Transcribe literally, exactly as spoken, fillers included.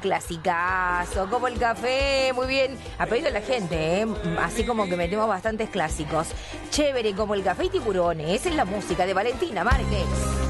clasicazo, como el café, muy bien. Ha pedido la gente, ¿eh? Así como que metemos bastantes clásicos. Chévere, como el café y tiburones. Esa es la música de Valentina Márquez.